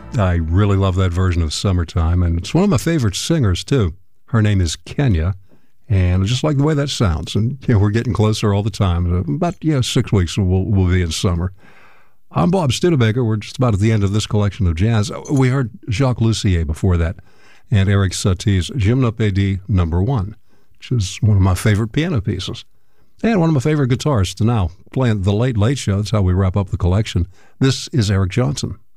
I really love that version of Summertime, and it's one of my favorite singers, too. Her name is Kenya, and I just like the way that sounds. And we're getting closer all the time. About 6 weeks, we'll be in summer. I'm Bob Studebaker. We're just about at the end of this collection of jazz. We heard Jacques Lussier before that, and Eric Satie's Gymnopédie No. 1, which is one of my favorite piano pieces. And one of my favorite guitarists now, playing The Late Late Show. That's how we wrap up the collection. This is Eric Johnson.